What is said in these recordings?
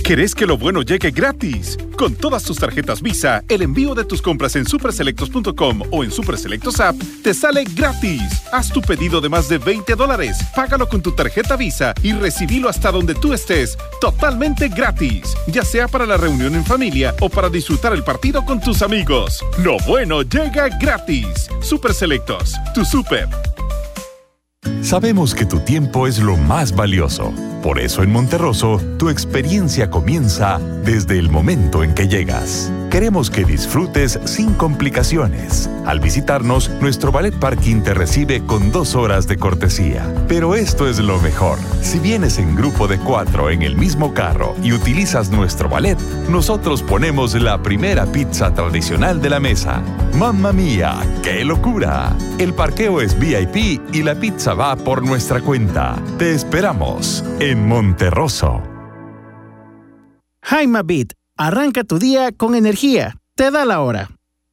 ¿Querés que lo bueno llegue gratis? Con todas tus tarjetas Visa, el envío de tus compras en superselectos.com o en Superselectos App te sale gratis. Haz tu pedido de más de $20, págalo con tu tarjeta Visa y recibilo hasta donde tú estés, totalmente gratis, ya sea para la reunión en familia o para disfrutar el partido con tus amigos. Lo bueno llega gratis. Superselectos, tu super. Sabemos que tu tiempo es lo más valioso. Por eso en Monterroso, tu experiencia comienza desde el momento en que llegas. Queremos que disfrutes sin complicaciones. Al visitarnos, nuestro ballet parking te recibe con 2 horas de cortesía. Pero esto es lo mejor. Si vienes en grupo de 4 en el mismo carro y utilizas nuestro ballet, nosotros ponemos la primera pizza tradicional de la mesa. ¡Mamma mía! ¡Qué locura! El parqueo es VIP y la pizza va por nuestra cuenta. Te esperamos en Monterroso. Jaimabit, arranca tu día con energía. Te da la hora.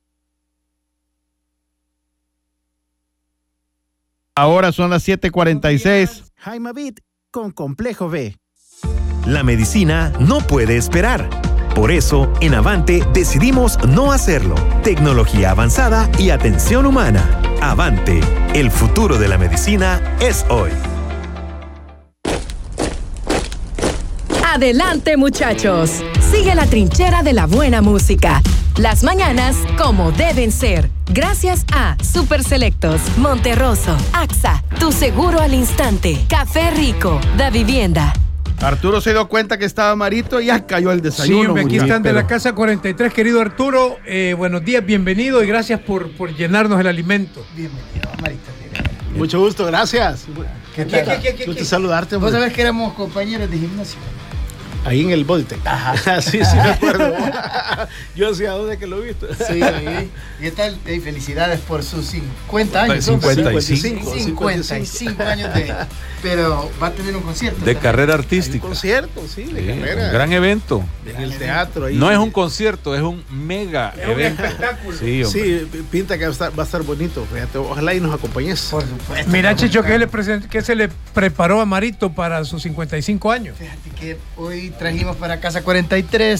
Ahora son las 7:46. Jaimabit con Complejo B. La medicina no puede esperar. Por eso, en Avante decidimos no hacerlo. Tecnología avanzada y atención humana. Avante, el futuro de la medicina es hoy. Adelante, muchachos. Sigue la trinchera de la buena música. Las mañanas como deben ser. Gracias a Superselectos, Monterroso, AXA, tu seguro al instante, Café Rico, Da Vivienda. Arturo se dio cuenta que estaba Marito y ya cayó el desayuno. Sí, aquí están de la Casa 43, querido Arturo. Buenos días, bienvenido y gracias por llenarnos el alimento. Bienvenido, Marito. Mucho gusto, gracias. ¿Qué tal? Gusto saludarte, hombre. Vos sabés que éramos compañeros de gimnasio. Ahí en el Voltec. Ajá. Sí, me acuerdo. Yo hacía dónde que lo he visto. Sí, ahí. ¿Y qué tal? Felicidades por sus 50 años. 55 años de... Pero va a tener un concierto. De carrera artística. Un concierto, sí, de carrera. Un gran evento. En el teatro. Ahí. No es un concierto, es un mega evento. Un espectáculo. Sí, pinta que va a estar bonito. Fíjate, ojalá y nos acompañes. Por supuesto. Mira, Chicho, ¿qué se le preparó a Marito para sus 55 años? Fíjate que hoy trajimos para Casa 43,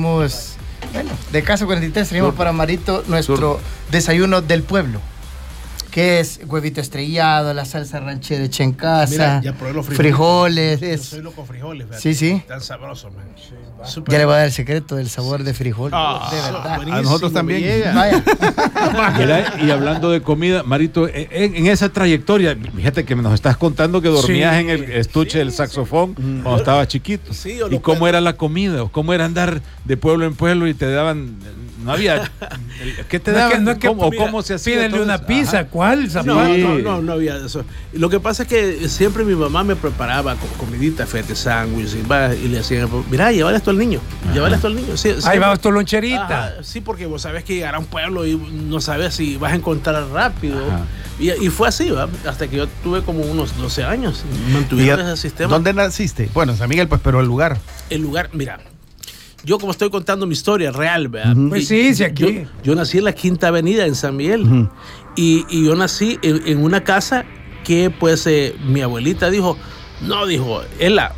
de Casa 43 trajimos para Marito nuestro desayuno del pueblo, que es huevito estrellado, la salsa ranchera hecha en casa. Mira, ya probé los frijoles. Yo soy loco frijoles, ¿verdad? Sí. Tan sabroso, man. Ya le voy a dar el secreto del sabor de frijol. De verdad. A nosotros también. Vaya. Mira, y hablando de comida, Marito, en esa trayectoria, fíjate que nos estás contando que dormías en el estuche del saxofón cuando estabas chiquito. Sí, ¿Y cómo era la comida? ¿Cómo era andar de pueblo en pueblo y te daban... No había... ¿Qué te daban? ¿Cómo se hacía? Pídele una pizza. Ajá. ¿Cuál? No había eso. Lo que pasa es que siempre mi mamá me preparaba comidita, fete, sándwich, y le hacían, mira, llévale esto al niño. Sí, ahí va tu loncherita. Sí, porque vos sabes que llegar a un pueblo y no sabes si vas a encontrar rápido. Y fue así, ¿va? Hasta que yo tuve como unos 12 años. Mantuvieron ese sistema. ¿Dónde naciste? Bueno, San Miguel, pues, pero el lugar. El lugar, mira, yo como estoy contando mi historia real, ¿verdad? Pues sí, aquí. Yo nací en la Quinta Avenida en San Miguel. Y yo nací en una casa que pues mi abuelita dijo, Ela,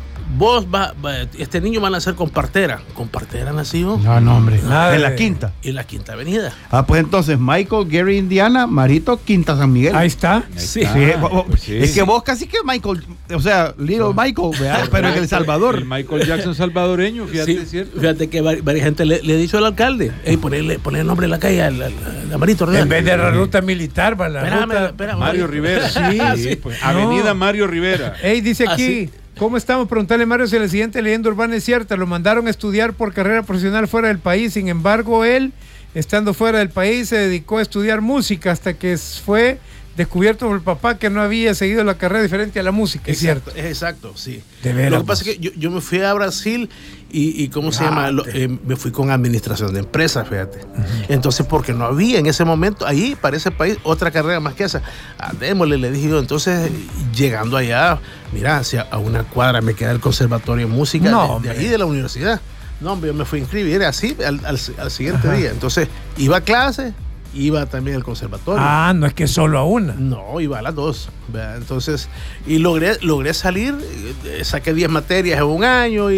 este niño va a nacer con partera. ¿Con partera nació? No, hombre. En la Quinta. En la Quinta Avenida. Pues entonces, Michael, Gary, Indiana, Marito, Quinta, San Miguel. Ahí está. Sí. Es que vos casi que Michael, o sea, Little Michael, ¿verdad? Pero en El Salvador. El Michael Jackson salvadoreño, fíjate, es cierto. Fíjate que varias gente le ha dicho al alcalde, ponerle el nombre en la calle a Marito. En vez de la ruta militar, va la Espérame, Mario Rivera. Sí, pues. Avenida Mario Rivera. Dice aquí... ¿Cómo estamos? Preguntarle, Mario, si la siguiente leyenda urbana es cierta. Lo mandaron a estudiar por carrera profesional fuera del país. Sin embargo, él, estando fuera del país, se dedicó a estudiar música hasta que fue descubierto por el papá que no había seguido la carrera diferente a la música. ¿Es cierto? Exacto, sí. De veras. Lo que pasa es que yo me fui a Brasil y ¿cómo se llama? Me fui con administración de empresas, fíjate. Entonces, porque no había en ese momento, ahí para ese país, otra carrera más que esa. Démosle, le dije yo. Entonces, llegando allá, mira, hacia a una cuadra me queda el conservatorio de música de ahí de la universidad. No, hombre, yo me fui a inscribir así al siguiente día. Entonces, iba a clase, iba también al conservatorio. No es que solo a una. No, iba a las dos. ¿Verdad? Entonces, y logré salir, saqué 10 materias en un año.